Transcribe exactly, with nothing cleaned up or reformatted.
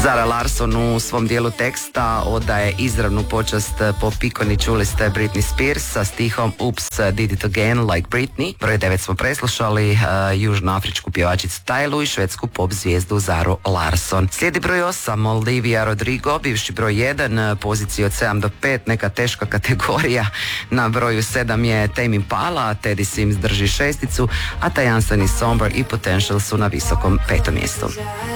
Zara Larsson u svom dijelu teksta odaje izravnu počast po ikoni, čuli ste Britney Spears sa stihom Oops, did it again like Britney. Broj devet smo preslušali uh, južnoafričku pjevačicu Tylu i švedsku pop zvijezdu Zaru Larsson. Slijedi broj osam, Olivia Rodrigo, bivši broj jedan, pozicije od sedam do pet, neka teška kategorija. Na broju sedam je Tame Impala, Teddy Sims drži šesticu, a Tajansani Somber i Potential su na visokom petom mjestu.